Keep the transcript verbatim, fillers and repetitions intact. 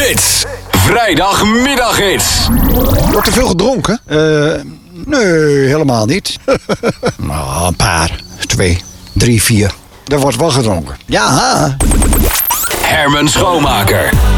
Hits. Vrijdagmiddaghits. Wordt er veel gedronken? Uh, nee, helemaal niet. Nou, een paar. Twee, drie, vier. Er wordt wel gedronken. Ja. Herman Schoonmaker.